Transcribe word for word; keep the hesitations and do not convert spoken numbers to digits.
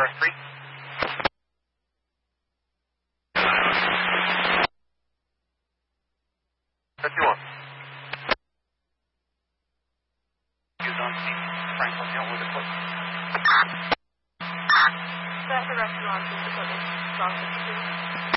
R three. fifty-one. Use on scene. Franklin Hill with a clip. That's the restaurant in the building. Wrong fifty-two.